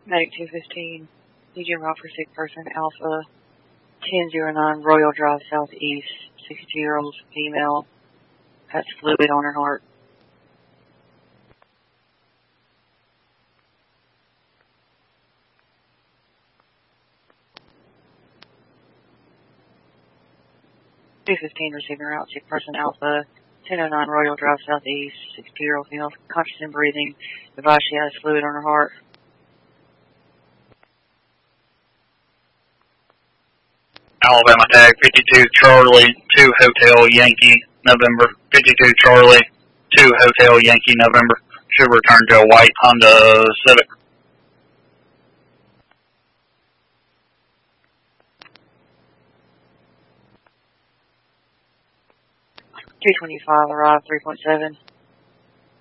Medic 215, Legion Rock for sick person, Alpha 1009 Royal Drive Southeast, 62-year-old female, has fluid on her heart. Receiving route, sick person, Alpha 1009 Royal Drive Southeast, 62-year-old female, conscious and breathing, advised she has fluid on her heart. Alabama tag 52 Charlie 2 Hotel Yankee November 52 Charlie 2 Hotel Yankee November should return to a white Honda Civic. $225 arrived 3.7.